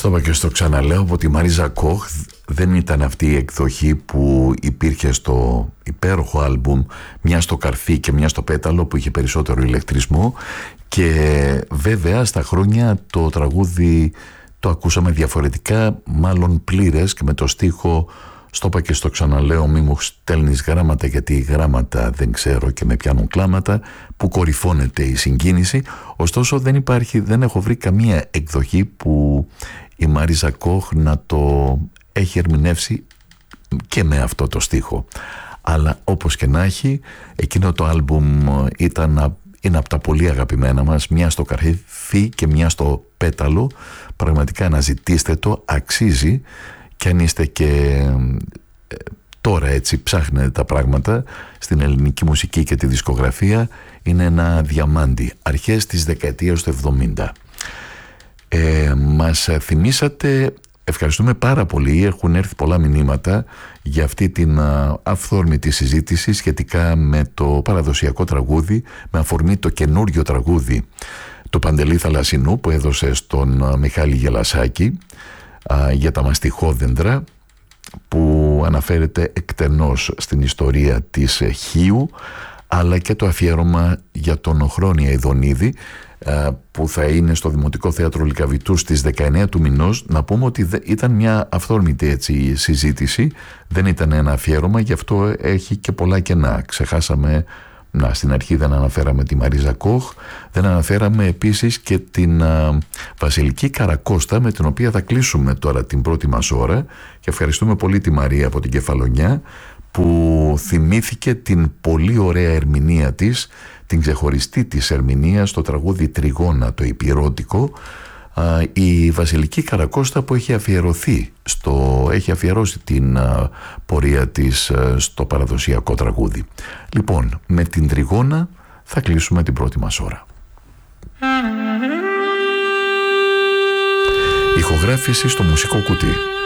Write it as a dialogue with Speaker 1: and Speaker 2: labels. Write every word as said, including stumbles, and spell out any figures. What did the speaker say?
Speaker 1: Στο είπα και στο ξαναλέω, από τη Μαρίζα Κοχ δεν ήταν αυτή η εκδοχή που υπήρχε στο υπέροχο άλμπουμ μια στο καρφί και μια στο πέταλο, που είχε περισσότερο ηλεκτρισμό, και βέβαια στα χρόνια το τραγούδι το ακούσαμε διαφορετικά, μάλλον πλήρες, και με το στίχο στο είπα και στο ξαναλέω, μη μου στέλνεις γράμματα γιατί γράμματα δεν ξέρω και με πιάνουν κλάματα, που κορυφώνεται η συγκίνηση. Ωστόσο δεν υπάρχει, δεν έχω βρει καμία εκδοχή που η Μαρίζα Κοχ να το έχει ερμηνεύσει και με αυτό το στίχο. Αλλά όπως και να έχει, εκείνο το άλμπουμ ήταν, είναι από τα πολύ αγαπημένα μας, μια στο καρφί και μια στο πέταλο. Πραγματικά αναζητήστε το, αξίζει. Και αν είστε και τώρα έτσι ψάχνετε τα πράγματα στην ελληνική μουσική και τη δισκογραφία, είναι ένα διαμάντι, αρχές της δεκαετίας του εβδομήντα. Ε, μας θυμήσατε, ευχαριστούμε πάρα πολύ, έχουν έρθει πολλά μηνύματα για αυτή την αυθόρμητη συζήτηση σχετικά με το παραδοσιακό τραγούδι, με αφορμή το καινούριο τραγούδι του Παντελή Θαλασσινού που έδωσε στον Μιχάλη Γελασάκη για τα μαστιχόδεντρα, που αναφέρεται εκτενώς στην ιστορία της Χίου, αλλά και το αφιέρωμα για τον Χρόνια Ιδονίδη, που θα είναι στο Δημοτικό Θέατρο Λυκαβητού στις δεκαεννέα του μηνός. Να πούμε ότι ήταν μια αυθόρμητη έτσι συζήτηση, δεν ήταν ένα αφιέρωμα, γι' αυτό έχει και πολλά κενά. Ξεχάσαμε, να, στην αρχή δεν αναφέραμε τη Μαρίζα Κοχ, δεν αναφέραμε επίσης και την α, Βασιλική Καρακώστα, με την οποία θα κλείσουμε τώρα την πρώτη μας ώρα, και ευχαριστούμε πολύ τη Μαρία από την Κεφαλονιά που θυμήθηκε την πολύ ωραία ερμηνεία της, την ξεχωριστή της ερμηνεία στο τραγούδι Τριγώνα, το υπηρώτικο, α, η Βασιλική Καρακώστα, που έχει αφιερωθεί στο, έχει αφιερώσει την α, πορεία της α, στο παραδοσιακό τραγούδι. Λοιπόν, με την Τριγώνα θα κλείσουμε την πρώτη μας ώρα. Ηχογράφηση στο Μουσικό Κουτί.